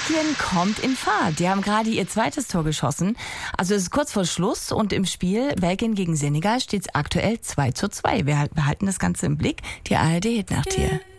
Belgien kommt in Fahrt. Die haben gerade ihr zweites Tor geschossen. Also es ist kurz vor Schluss und im Spiel Belgien gegen Senegal steht es aktuell 2:2. Wir halten das Ganze im Blick. Die ARD Hitnacht hier.